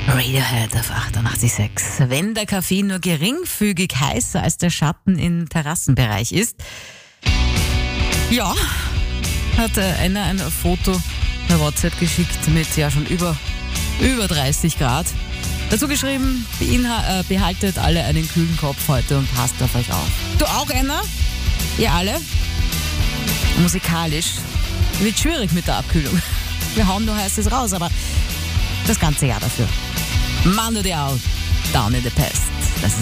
Radiohead auf 88,6. Wenn der Kaffee nur geringfügig heißer als der Schatten im Terrassenbereich ist. Ja, hat einer ein Foto per WhatsApp geschickt mit schon über 30 Grad. Dazu geschrieben, behaltet alle einen kühlen Kopf heute und passt auf euch auf. Du auch, Anna? Ihr alle? Musikalisch wird schwierig mit der Abkühlung. Wir hauen nur Heißes raus, aber das ganze Jahr dafür. Mando Diao, Down in the Past.